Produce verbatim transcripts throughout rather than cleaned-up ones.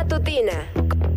Matutina.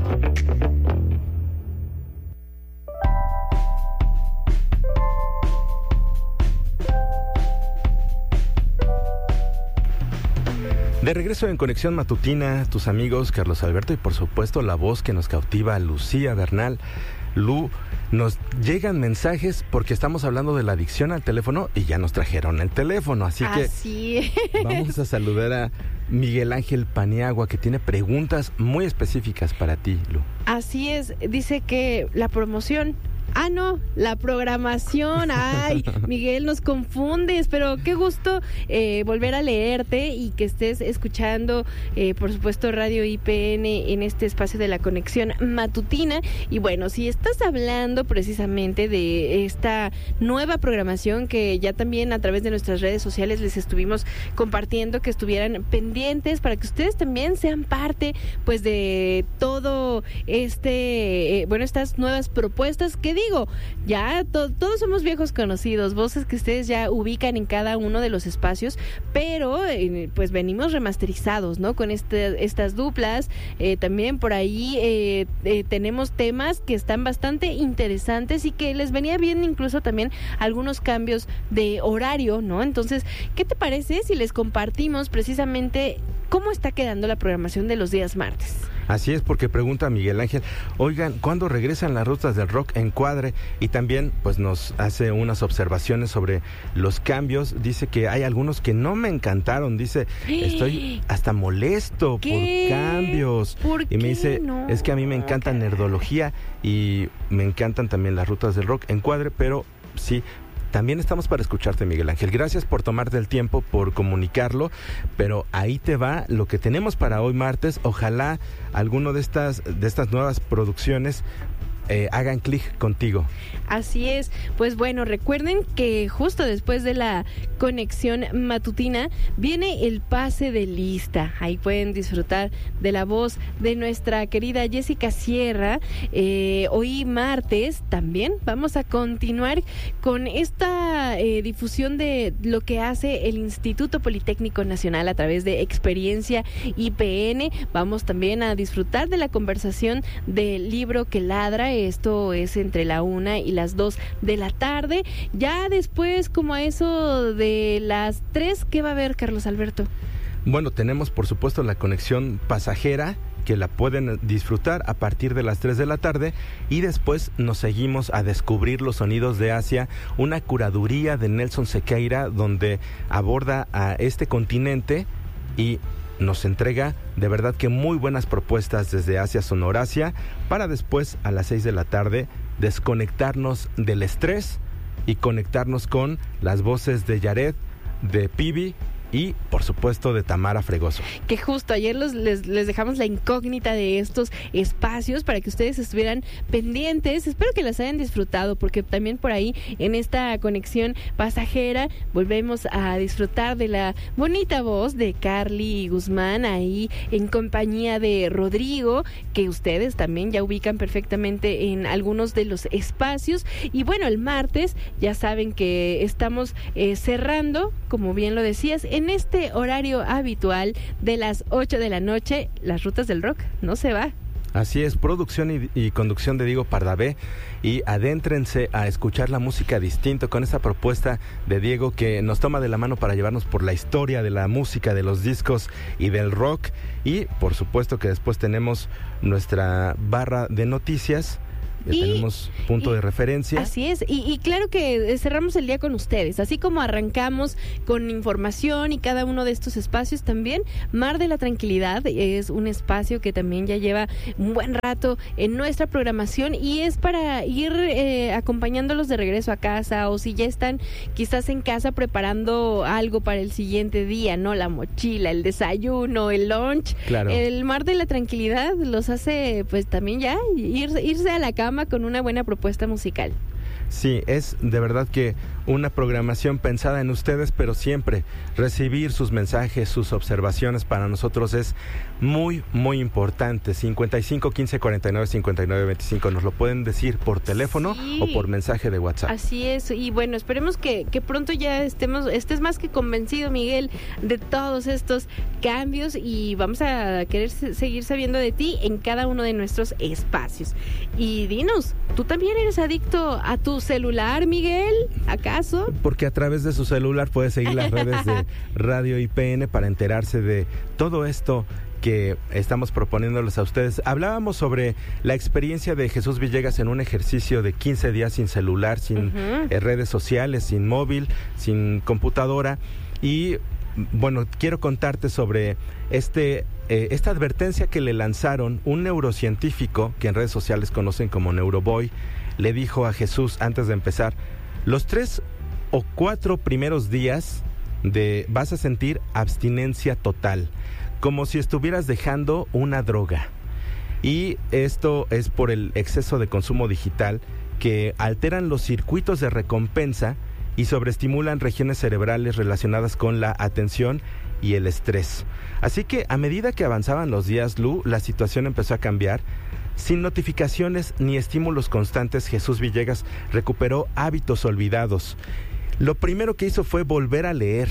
De regreso en Conexión Matutina, tus amigos Carlos Alberto y por supuesto la voz que nos cautiva, Lucía Bernal. Lu, nos llegan mensajes porque estamos hablando de la adicción al teléfono y ya nos trajeron el teléfono, así, así que vamos a saludar a Miguel Ángel Paniagua, que tiene preguntas muy específicas para ti, Lu. Así es, dice que la promoción... Ah, no, la programación. Ay, Miguel, nos confundes, pero qué gusto eh, volver a leerte y que estés escuchando, eh, por supuesto, Radio I P N en este espacio de la Conexión Matutina. Y bueno, si estás hablando precisamente de esta nueva programación que ya también a través de nuestras redes sociales les estuvimos compartiendo, que estuvieran pendientes para que ustedes también sean parte, pues, de todo este, eh, bueno, estas nuevas propuestas que digo, ya to- todos somos viejos conocidos, voces que ustedes ya ubican en cada uno de los espacios, pero eh, pues venimos remasterizados, ¿no? Con este, estas duplas, eh, también por ahí eh, eh, tenemos temas que están bastante interesantes y que les venía bien incluso también algunos cambios de horario, ¿no? Entonces, ¿qué te parece si les compartimos precisamente cómo está quedando la programación de los días martes? Así es, porque pregunta Miguel Ángel, oigan, ¿cuándo regresan las rutas del rock en Cuadre? Y también pues nos hace unas observaciones sobre los cambios. Dice que hay algunos que no me encantaron. Dice, estoy hasta molesto ¿Qué? por cambios. ¿Por y qué? me dice, No. es que a mí me encanta nerdología y me encantan también las rutas del rock en Cuadre, pero sí... También estamos para escucharte, Miguel Ángel. Gracias por tomarte el tiempo, por comunicarlo, pero ahí te va lo que tenemos para hoy martes. Ojalá alguno de estas, de estas nuevas producciones Eh, hagan clic contigo. Así es, pues bueno, recuerden que justo después de la Conexión Matutina viene el pase de lista. Ahí pueden disfrutar de la voz de nuestra querida Jessica Sierra. Eh, hoy martes también vamos a continuar con esta eh, difusión de lo que hace el Instituto Politécnico Nacional a través de Experiencia I P N. Vamos también a disfrutar de la conversación del libro que ladra. Esto es entre la una y las dos de la tarde. Ya después, como a eso de las tres, ¿qué va a haber, Carlos Alberto? Bueno, tenemos por supuesto la conexión pasajera, que la pueden disfrutar a partir de las tres de la tarde, y después nos seguimos a descubrir los sonidos de Asia, una curaduría de Nelson Sequeira donde aborda a este continente y nos entrega de verdad que muy buenas propuestas desde Asia Sonoracia, para después a las seis de la tarde desconectarnos del estrés y conectarnos con las voces de Yared, de Pibi y por supuesto de Tamara Fregoso. Que justo ayer los, les, les dejamos la incógnita de estos espacios para que ustedes estuvieran pendientes. Espero que las hayan disfrutado, porque también por ahí en esta conexión pasajera volvemos a disfrutar de la bonita voz de Carly Guzmán, ahí en compañía de Rodrigo, que ustedes también ya ubican perfectamente en algunos de los espacios. Y bueno, el martes ya saben que estamos eh, cerrando, como bien lo decías, en este horario habitual de las ocho de la noche, las rutas del rock. No se va. Así es, producción y, y conducción de Diego Pardavé, y adéntrense a escuchar la música distinto con esta propuesta de Diego, que nos toma de la mano para llevarnos por la historia de la música, de los discos y del rock. Y por supuesto que después tenemos nuestra barra de noticias. Y, tenemos punto y, de referencia. Así es, y, y claro que cerramos el día con ustedes, así como arrancamos con información y cada uno de estos espacios también. Mar de la Tranquilidad es un espacio que también ya lleva un buen rato en nuestra programación y es para ir eh, acompañándolos de regreso a casa, o si ya están quizás en casa preparando algo para el siguiente día, ¿no? La mochila, el desayuno, el lunch. Claro. El Mar de la Tranquilidad los hace pues también ya ir, irse a la cama con una buena propuesta musical. Sí, es de verdad que una programación pensada en ustedes, pero siempre recibir sus mensajes, sus observaciones para nosotros es muy, muy importante. cincuenta y cinco, quince, cuarenta y nueve, cincuenta y nueve, veinticinco, nos lo pueden decir por teléfono sí, o por mensaje de WhatsApp. Así es, y bueno, esperemos que, que pronto ya estemos, estés más que convencido, Miguel, de todos estos cambios y vamos a querer seguir sabiendo de ti en cada uno de nuestros espacios. Y dinos, ¿tú también eres adicto a tu celular, Miguel? ¿Acaso? Porque a través de su celular puede seguir las redes de Radio I P N para enterarse de todo esto que estamos proponiéndoles a ustedes. Hablábamos sobre la experiencia de Jesús Villegas en un ejercicio de quince días sin celular, sin uh-huh. eh, redes sociales, sin móvil, sin computadora. Y bueno, quiero contarte sobre este eh, esta advertencia que le lanzaron un neurocientífico que en redes sociales conocen como Neuroboy. Le dijo a Jesús antes de empezar: los tres o cuatro primeros días de vas a sentir abstinencia total, como si estuvieras dejando una droga. Y esto es por el exceso de consumo digital que alteran los circuitos de recompensa y sobreestimulan regiones cerebrales relacionadas con la atención y el estrés. Así que a medida que avanzaban los días, Lu, la situación empezó a cambiar. Sin notificaciones ni estímulos constantes, Jesús Villegas recuperó hábitos olvidados. Lo primero que hizo fue volver a leer.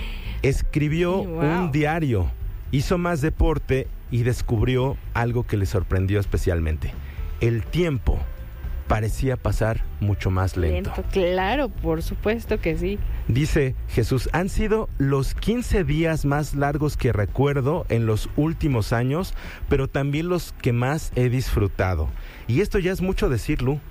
Escribió wow. un diario, hizo más deporte y descubrió algo que le sorprendió especialmente. El tiempo parecía pasar mucho más lento. Lento, claro, por supuesto que sí. Dice Jesús: han sido los quince días más largos que recuerdo en los últimos años, pero también los que más he disfrutado. Y esto ya es mucho decir, Lu.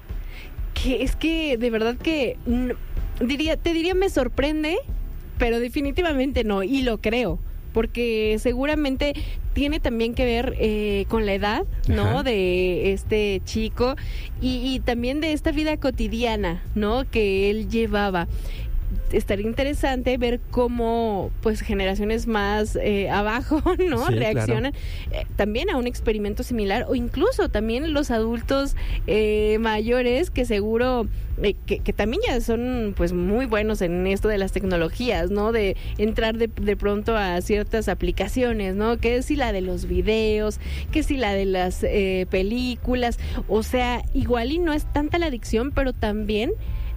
Que es que de verdad que no, diría, te diría me sorprende, pero definitivamente no, y lo creo. Porque seguramente tiene también que ver eh, con la edad, ¿no? Ajá. De este chico y, y también de esta vida cotidiana, ¿no? Que él llevaba. Estaría interesante ver cómo pues generaciones más eh, abajo, ¿no? Sí, reaccionan claro. eh, también a un experimento similar, o incluso también los adultos eh, mayores que seguro eh, que, que también ya son pues muy buenos en esto de las tecnologías, ¿no? De entrar de, de pronto a ciertas aplicaciones, ¿no? Que si la de los videos, que si la de las eh, películas, o sea, igual y no es tanta la adicción, pero también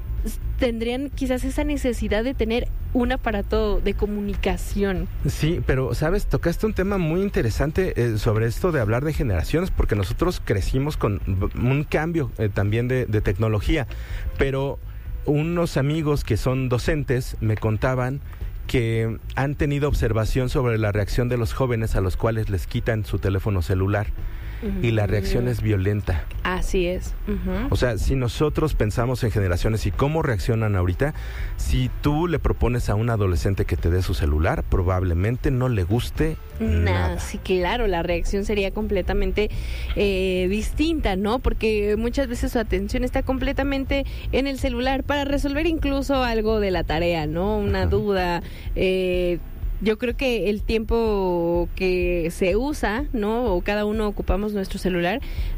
tendrían quizás esa necesidad de tener un aparato de comunicación. Sí, pero sabes, tocaste un tema muy interesante eh, sobre esto de hablar de generaciones, porque nosotros crecimos con un cambio eh, también de, de tecnología, pero unos amigos que son docentes me contaban que han tenido observación sobre la reacción de los jóvenes a los cuales les quitan su teléfono celular. Y la reacción es violenta. Así es. Uh-huh. O sea, si nosotros pensamos en generaciones y cómo reaccionan ahorita, si tú le propones a un adolescente que te dé su celular, probablemente no le guste nada. nada. Sí, claro, la reacción sería completamente eh, distinta, ¿no? Porque muchas veces su atención está completamente en el celular para resolver incluso algo de la tarea, ¿no? Una Ajá. duda, eh... Yo creo que el tiempo que se usa, ¿no? O cada uno ocupamos nuestro celular,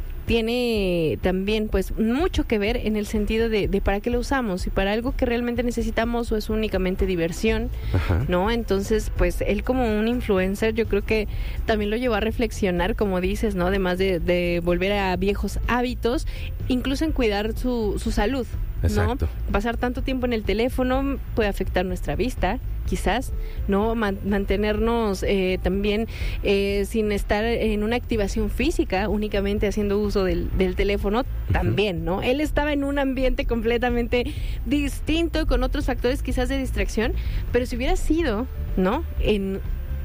tiene también pues mucho que ver en el sentido de, de para qué lo usamos, si para algo que realmente necesitamos o es únicamente diversión, Ajá. ¿no? Entonces, pues él como un influencer, yo creo que también lo llevó a reflexionar, como dices, ¿no? Además de, de volver a viejos hábitos, incluso en cuidar su, su salud, ¿no? Exacto. Pasar tanto tiempo en el teléfono puede afectar nuestra vista, quizás, ¿no? Man- mantenernos eh, también eh, sin estar en una activación física, únicamente haciendo uso del, del teléfono, uh-huh. también, ¿no? Él estaba en un ambiente completamente distinto, con otros factores quizás de distracción, pero si hubiera sido, ¿no? En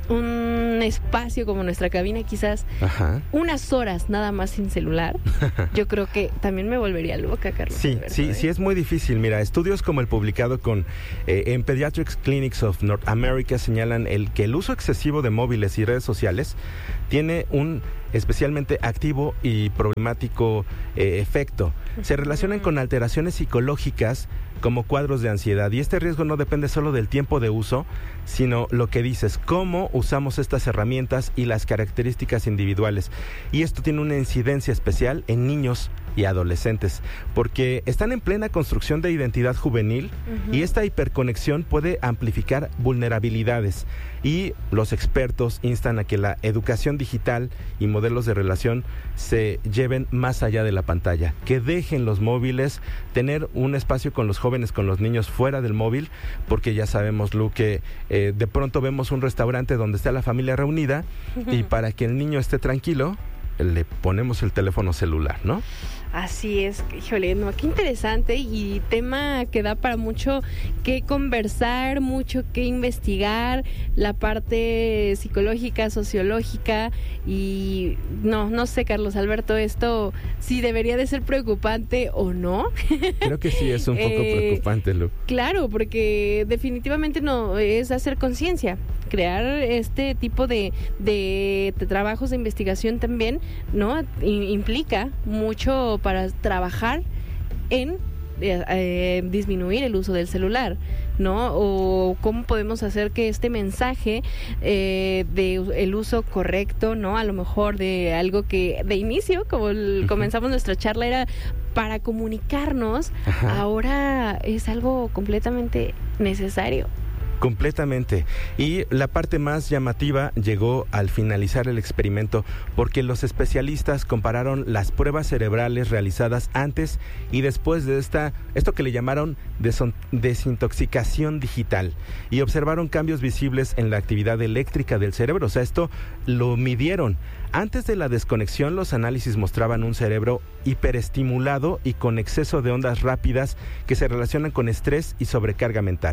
un espacio como nuestra cabina, quizás Ajá. unas horas nada más sin celular, yo creo que también me volvería loca, Carlos. Sí, sí, sí es muy difícil. Mira, estudios como el publicado con eh, en Pediatrics Clinics of North America señalan el que el uso excesivo de móviles y redes sociales tiene un especialmente activo y problemático eh, efecto. Se relacionan con alteraciones psicológicas como cuadros de ansiedad, y este riesgo no depende solo del tiempo de uso, sino lo que dices, cómo usamos estas herramientas y las características individuales. Y esto tiene una incidencia especial en niños y adolescentes, porque están en plena construcción de identidad juvenil uh-huh. y esta hiperconexión puede amplificar vulnerabilidades, y los expertos instan a que la educación digital y modelos de relación se lleven más allá de la pantalla, que dejen los móviles, tener un espacio con los jóvenes, con los niños fuera del móvil, porque ya sabemos, Lu, que eh, de pronto vemos un restaurante donde está la familia reunida uh-huh. y para que el niño esté tranquilo, le ponemos el teléfono celular, ¿no? Así es, híjole, no, qué interesante y tema que da para mucho que conversar, mucho que investigar, la parte psicológica, sociológica y no, no sé, Carlos Alberto, esto sí debería de ser preocupante o no. Creo que sí es un poco eh, preocupante, Lu. Claro, porque definitivamente no es hacer conciencia. Crear este tipo de, de, de trabajos de investigación también, ¿no? I, implica mucho para trabajar en eh, eh, disminuir el uso del celular, ¿no? O cómo podemos hacer que este mensaje eh, de el uso correcto, ¿no? A lo mejor de algo que de inicio, como el, uh-huh. comenzamos nuestra charla, era para comunicarnos, Ajá. ahora es algo completamente necesario. Completamente. Y la parte más llamativa llegó al finalizar el experimento, porque los especialistas compararon las pruebas cerebrales realizadas antes y después de esta, esto que le llamaron deson, desintoxicación digital, y observaron cambios visibles en la actividad eléctrica del cerebro. O sea, esto lo midieron. Antes de la desconexión, los análisis mostraban un cerebro hiperestimulado y con exceso de ondas rápidas que se relacionan con estrés y sobrecarga mental.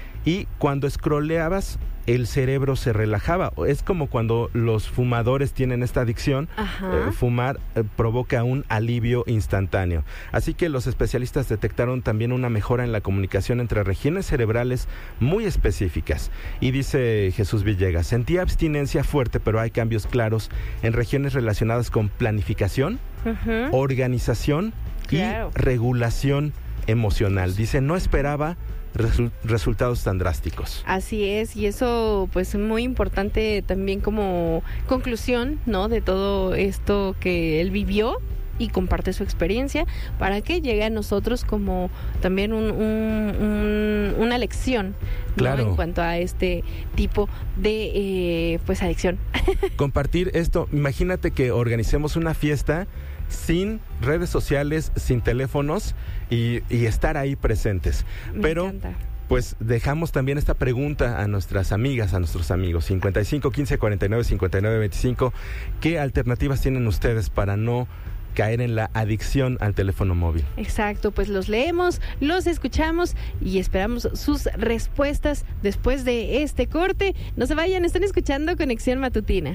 Y cuando scrolleabas, el cerebro se relajaba. Es como cuando los fumadores tienen esta adicción, eh, fumar eh, provoca un alivio instantáneo. Así que los especialistas detectaron también una mejora en la comunicación entre regiones cerebrales muy específicas. Y dice Jesús Villegas, sentí abstinencia fuerte, pero hay cambios claros en regiones relacionadas con planificación, uh-huh. organización claro. y regulación emocional. Dice, no esperaba Resu- resultados tan drásticos. Así es, y eso pues es muy importante también como conclusión, ¿no? De todo esto que él vivió y comparte su experiencia para que llegue a nosotros como también un, un, un, una lección, ¿no? Claro. En cuanto a este tipo de eh, pues adicción. Compartir esto, imagínate que organicemos una fiesta sin redes sociales, sin teléfonos y, y estar ahí presentes. Me Pero encanta. Pues dejamos también esta pregunta a nuestras amigas, a nuestros amigos. cincuenta y cinco, quince, cuarenta y nueve, cincuenta y nueve, veinticinco. ¿Qué alternativas tienen ustedes para no caer en la adicción al teléfono móvil? Exacto, pues los leemos, los escuchamos y esperamos sus respuestas después de este corte. No se vayan, están escuchando Conexión Matutina.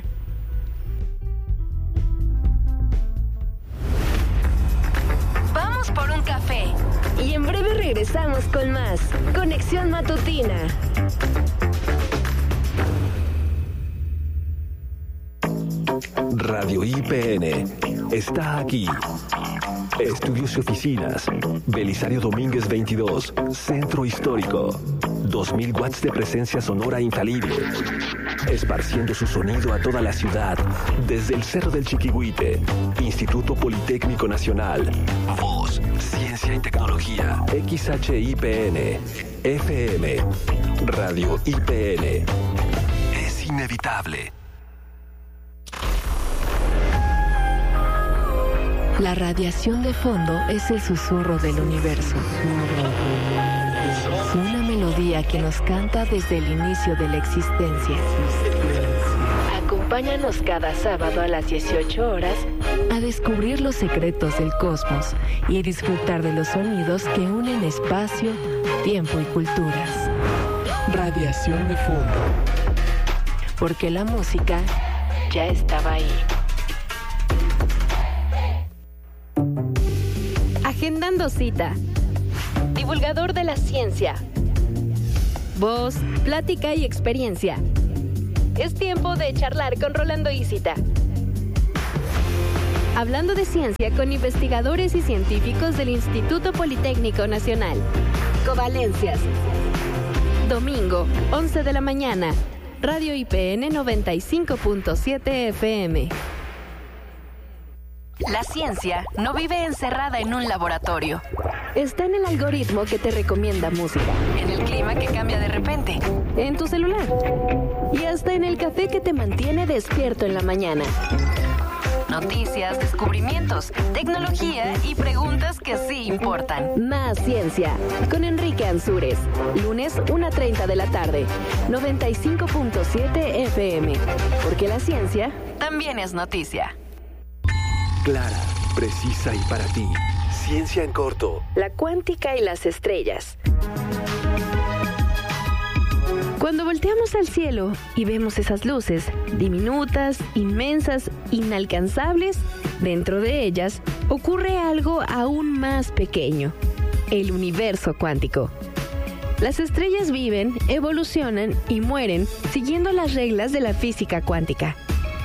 Vamos por un café y en breve regresamos con más Conexión Matutina. Radio I P N está aquí. Estudios y oficinas. Belisario Domínguez veintidós, Centro Histórico. dos mil watts de presencia sonora infalible. Esparciendo su sonido a toda la ciudad. Desde el Cerro del Chiquihuite. Instituto Politécnico Nacional. Voz, Ciencia y Tecnología. X H I P N. F M. Radio I P N. Es inevitable. La radiación de fondo es el susurro del universo. Una melodía que nos canta desde el inicio de la existencia. Acompáñanos cada sábado a las dieciocho horas a descubrir los secretos del cosmos y disfrutar de los sonidos que unen espacio, tiempo y culturas. Radiación de fondo. Porque la música ya estaba ahí. Agendando cita. Divulgador de la ciencia. Voz, plática y experiencia. Es tiempo de charlar con Rolando Isita. Hablando de ciencia con investigadores y científicos del Instituto Politécnico Nacional. Covalencias. Domingo, once de la mañana. Radio I P N noventa y cinco punto siete F M. La ciencia no vive encerrada en un laboratorio. Está en el algoritmo que te recomienda música, en el clima que cambia de repente, en tu celular y hasta en el café que te mantiene despierto en la mañana. Noticias, descubrimientos, tecnología y preguntas que sí importan. Más ciencia, con Enrique Ansúrez. Lunes, una treinta de la tarde. noventa y cinco punto siete F M. Porque la ciencia también es noticia. Clara, precisa y para ti. Ciencia en corto. La cuántica y las estrellas. Cuando volteamos al cielo y vemos esas luces, diminutas, inmensas, inalcanzables, dentro de ellas ocurre algo aún más pequeño: el universo cuántico. Las estrellas viven, evolucionan y mueren siguiendo las reglas de la física cuántica.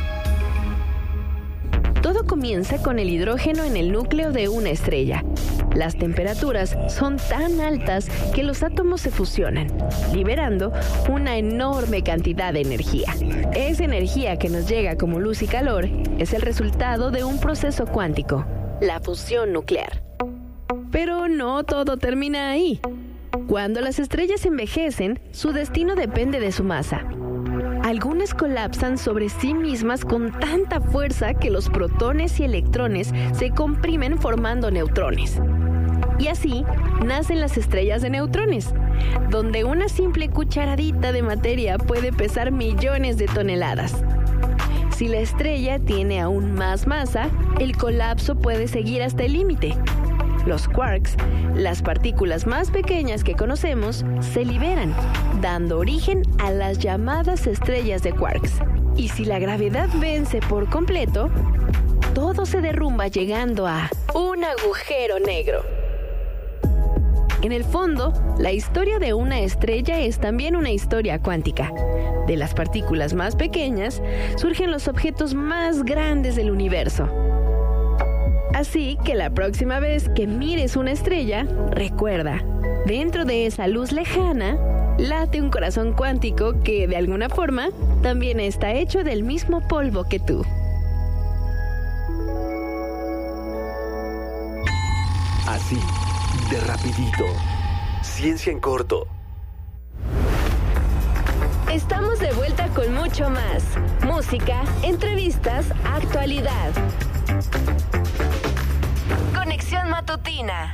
Todo comienza con el hidrógeno en el núcleo de una estrella. Las temperaturas son tan altas que los átomos se fusionan, liberando una enorme cantidad de energía. Esa energía que nos llega como luz y calor es el resultado de un proceso cuántico, la fusión nuclear. Pero no todo termina ahí. Cuando las estrellas envejecen, su destino depende de su masa. Algunas colapsan sobre sí mismas con tanta fuerza que los protones y electrones se comprimen formando neutrones. Y así nacen las estrellas de neutrones, donde una simple cucharadita de materia puede pesar millones de toneladas. Si la estrella tiene aún más masa, el colapso puede seguir hasta el límite. Los quarks, las partículas más pequeñas que conocemos, se liberan, dando origen a las llamadas estrellas de quarks. Y si la gravedad vence por completo, todo se derrumba llegando a un agujero negro. En el fondo, la historia de una estrella es también una historia cuántica. De las partículas más pequeñas surgen los objetos más grandes del universo. Así que la próxima vez que mires una estrella, recuerda, dentro de esa luz lejana, late un corazón cuántico que, de alguna forma, también está hecho del mismo polvo que tú. Así, de rapidito. Ciencia en corto. Estamos de vuelta con mucho más. Música, entrevistas, actualidad. Conexión matutina.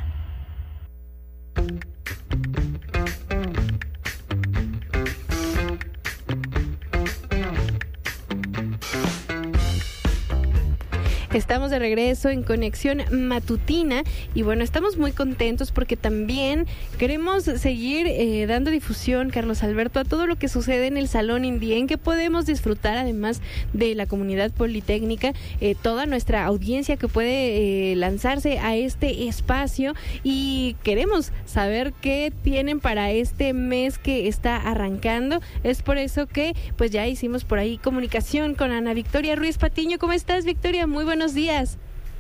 Estamos de regreso en Conexión Matutina y bueno, estamos muy contentos porque también queremos seguir eh, dando difusión, Carlos Alberto, a todo lo que sucede en el Salón Indien, que podemos disfrutar además de la comunidad politécnica, eh, toda nuestra audiencia que puede eh, lanzarse a este espacio, y queremos saber qué tienen para este mes que está arrancando. Es por eso que pues ya hicimos por ahí comunicación con Ana Victoria Ruiz Patiño. ¿Cómo estás, Victoria? Muy buenos días.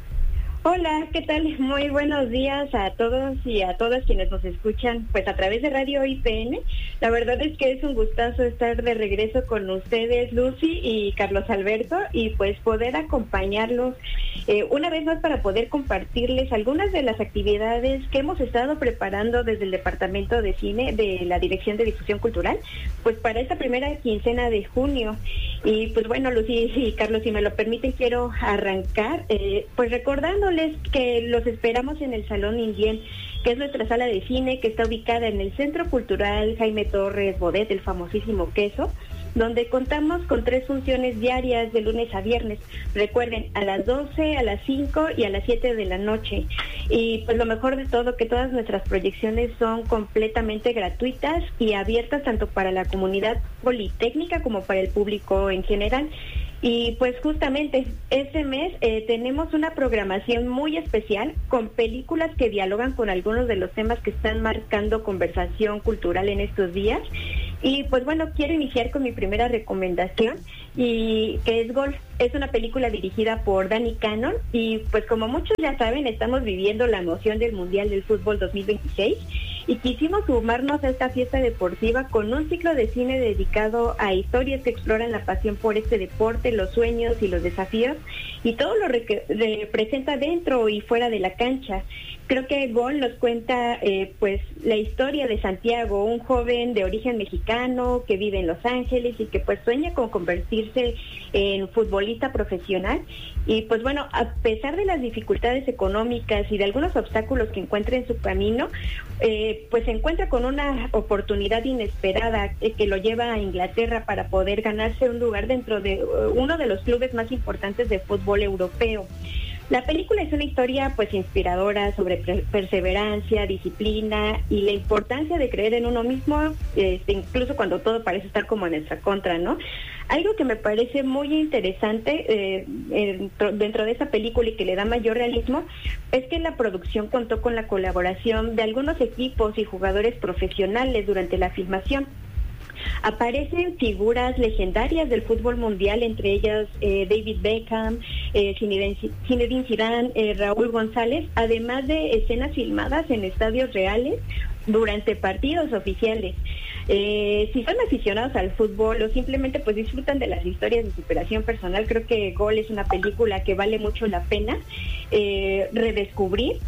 Hola, ¿qué tal? Muy buenos días a todos y a todas quienes nos escuchan pues a través de Radio I P N. La verdad es que es un gustazo estar de regreso con ustedes, Lucy y Carlos Alberto, y pues poder acompañarlos eh, una vez más para poder compartirles algunas de las actividades que hemos estado preparando desde el Departamento de Cine de la Dirección de Difusión Cultural, pues para esta primera quincena de junio. Y pues bueno, Lucy y Carlos, si me lo permiten, quiero arrancar eh, pues recordándoles que los esperamos en el Salón Indien, que es nuestra sala de cine que está ubicada en el Centro Cultural Jaime Torres Bodet, el famosísimo Queso, donde contamos con tres funciones diarias de lunes a viernes. Recuerden, a las doce, a las cinco y a las siete de la noche. Y pues lo mejor de todo, que todas nuestras proyecciones son completamente gratuitas y abiertas tanto para la comunidad politécnica como para el público en general. Y pues justamente este mes eh, tenemos una programación muy especial con películas que dialogan con algunos de los temas que están marcando conversación cultural en estos días. Y pues bueno, quiero iniciar con mi primera recomendación, y que es Golf. Es una película dirigida por Danny Cannon y pues como muchos ya saben, estamos viviendo la emoción del Mundial del Fútbol dos mil veintiséis y quisimos sumarnos a esta fiesta deportiva con un ciclo de cine dedicado a historias que exploran la pasión por este deporte, los sueños y los desafíos. y todo lo re- representa dentro y fuera de la cancha. Creo que Gol nos cuenta eh, pues la historia de Santiago, un joven de origen mexicano que vive en Los Ángeles y que pues sueña con convertirse en futbolista profesional. Y pues bueno, a pesar de las dificultades económicas y de algunos obstáculos que encuentra en su camino, eh, pues se encuentra con una oportunidad inesperada eh, que lo lleva a Inglaterra para poder ganarse un lugar dentro de uh, uno de los clubes más importantes de fútbol europeo. La película es una historia pues inspiradora sobre pre- perseverancia, disciplina y la importancia de creer en uno mismo, este, incluso cuando todo parece estar como en nuestra contra, ¿no? Algo que me parece muy interesante eh, dentro, dentro de esa película y que le da mayor realismo es que la producción contó con la colaboración de algunos equipos y jugadores profesionales durante la filmación. Aparecen figuras legendarias del fútbol mundial, entre ellas eh, David Beckham, eh, Zinedine Zidane, eh, Raúl González, además de escenas filmadas en estadios reales durante partidos oficiales. Eh, si son aficionados al fútbol o simplemente pues disfrutan de las historias de superación personal, creo que Gol es una película que vale mucho la pena eh, redescubrir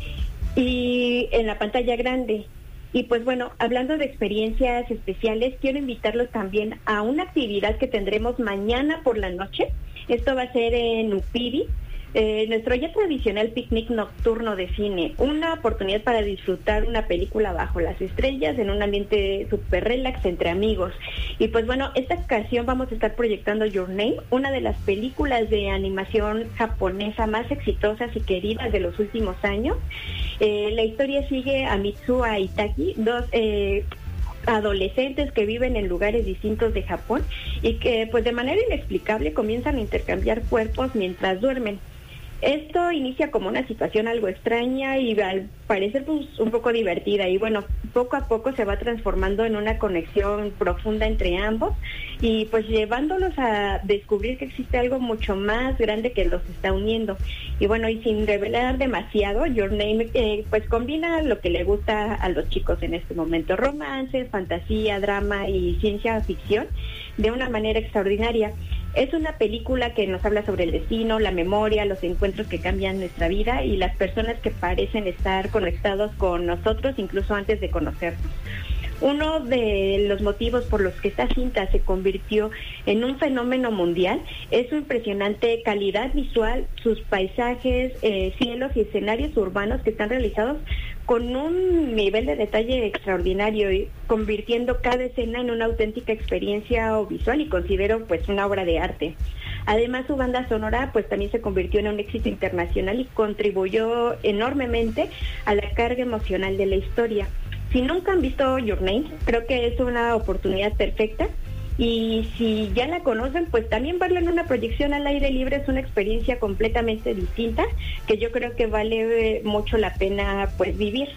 y en la pantalla grande. Y pues bueno, hablando de experiencias especiales, quiero invitarlos también a una actividad que tendremos mañana por la noche. Esto va a ser en Upiri, eh, nuestro ya tradicional picnic nocturno de cine. Una oportunidad para disfrutar una película bajo las estrellas en un ambiente súper relax entre amigos. Y pues bueno, esta ocasión vamos a estar proyectando Your Name, una de las películas de animación japonesa más exitosas y queridas de los últimos años. Eh, la historia sigue a Mitsuo e Itaki, dos eh, adolescentes que viven en lugares distintos de Japón y que pues de manera inexplicable comienzan a intercambiar cuerpos mientras duermen. Esto inicia como una situación algo extraña y al parecer pues un poco divertida, y bueno, poco a poco se va transformando en una conexión profunda entre ambos y pues llevándolos a descubrir que existe algo mucho más grande que los está uniendo. Y bueno, y sin revelar demasiado, Your Name eh, pues combina lo que le gusta a los chicos en este momento: romances, fantasía, drama y ciencia ficción de una manera extraordinaria. Es una película que nos habla sobre el destino, la memoria, los encuentros que cambian nuestra vida y las personas que parecen estar conectados con nosotros incluso antes de conocernos. Uno de los motivos por los que esta cinta se convirtió en un fenómeno mundial es su impresionante calidad visual, sus paisajes, eh, cielos y escenarios urbanos que están realizados con un nivel de detalle extraordinario y convirtiendo cada escena en una auténtica experiencia visual y considero pues una obra de arte. Además, su banda sonora pues también se convirtió en un éxito internacional y contribuyó enormemente a la carga emocional de la historia. Si nunca han visto Your Name, creo que es una oportunidad perfecta. Y si ya la conocen, pues también verlo en una proyección al aire libre es una experiencia completamente distinta que yo creo que vale mucho la pena pues vivir.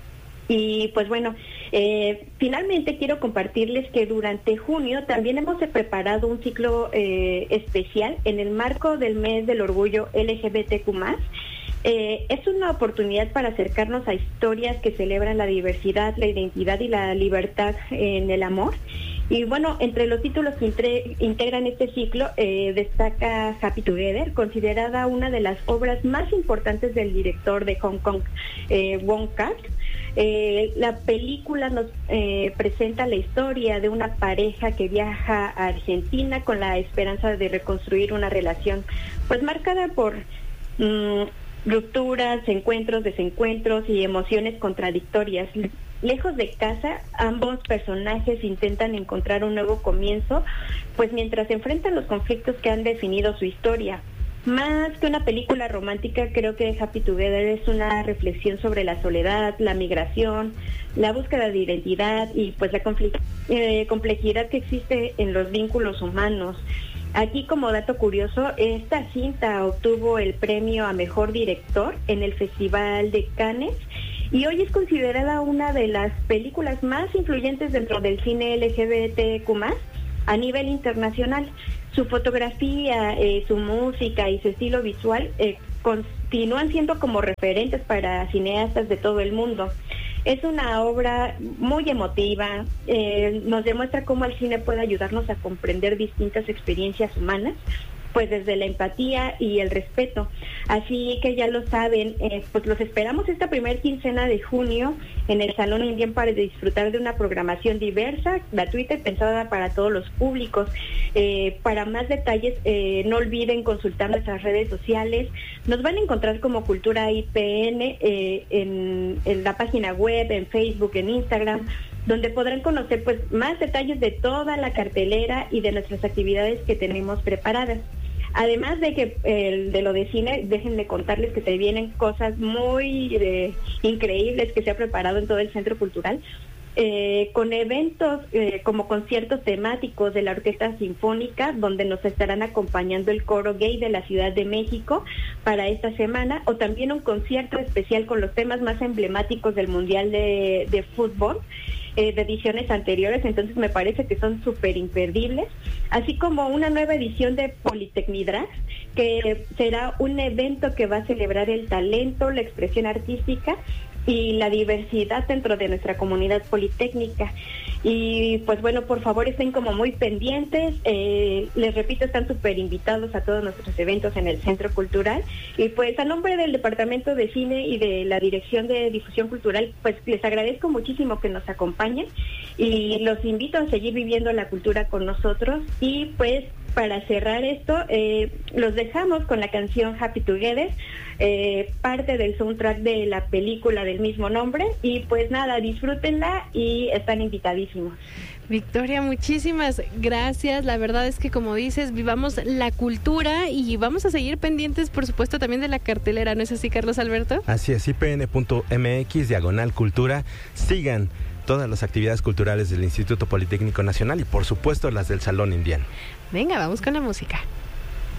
Y pues bueno, eh, finalmente quiero compartirles que durante junio también hemos preparado un ciclo eh, especial en el marco del mes del orgullo L G B T Q más. Eh, es una oportunidad para acercarnos a historias que celebran la diversidad, la identidad y la libertad en el amor. Y bueno, entre los títulos que intre- integran este ciclo eh, destaca Happy Together, considerada una de las obras más importantes del director de Hong Kong, eh, Wong Kar. Eh, la película nos eh, presenta la historia de una pareja que viaja a Argentina con la esperanza de reconstruir una relación pues marcada por mmm, rupturas, encuentros, desencuentros y emociones contradictorias. Lejos de casa, ambos personajes intentan encontrar un nuevo comienzo, pues mientras enfrentan los conflictos que han definido su historia. Más que una película romántica, creo que Happy Together es una reflexión sobre la soledad, la migración, la búsqueda de identidad y pues la confl- eh, complejidad que existe en los vínculos humanos. Aquí, como dato curioso, esta cinta obtuvo el premio a Mejor Director en el Festival de Cannes y hoy es considerada una de las películas más influyentes dentro del cine L G B T Q más, a nivel internacional. Su fotografía, eh, su música y su estilo visual eh, continúan siendo como referentes para cineastas de todo el mundo. Es una obra muy emotiva, eh, nos demuestra cómo el cine puede ayudarnos a comprender distintas experiencias humanas pues desde la empatía y el respeto. Así que ya lo saben, eh, pues los esperamos esta primer quincena de junio en el Salón Indian para disfrutar de una programación diversa, gratuita y pensada para todos los públicos. Eh, para más detalles, eh, no olviden consultar nuestras redes sociales. Nos van a encontrar como Cultura I P N eh, en, en la página web, en Facebook, en Instagram, donde podrán conocer pues más detalles de toda la cartelera y de nuestras actividades que tenemos preparadas. Además de que eh, de lo de cine, déjenme contarles que se vienen cosas muy eh, increíbles que se ha preparado en todo el Centro Cultural, eh, con eventos eh, como conciertos temáticos de la Orquesta Sinfónica, donde nos estarán acompañando el Coro Gay de la Ciudad de México para esta semana, o también un concierto especial con los temas más emblemáticos del Mundial de, de Fútbol, Eh, de ediciones anteriores, entonces me parece que son súper imperdibles, así como una nueva edición de Politecnidrags, que será un evento que va a celebrar el talento, la expresión artística y la diversidad dentro de nuestra comunidad politécnica. Y pues bueno, por favor estén como muy pendientes, eh, les repito, están súper invitados a todos nuestros eventos en el Centro Cultural, y pues a nombre del Departamento de Cine y de la Dirección de Difusión Cultural, pues les agradezco muchísimo que nos acompañen y los invito a seguir viviendo la cultura con nosotros. Y pues para cerrar esto, eh, los dejamos con la canción Happy Together, eh, parte del soundtrack de la película del mismo nombre, y pues nada, disfrútenla y están invitadísimos. Victoria, muchísimas gracias. La verdad es que, como dices, vivamos la cultura y vamos a seguir pendientes, por supuesto, también de la cartelera, ¿no es así, Carlos Alberto? Así es, I P N punto M X, diagonal cultura. Sigan todas las actividades culturales del Instituto Politécnico Nacional y, por supuesto, las del Salón Indian. Venga, vamos con la música.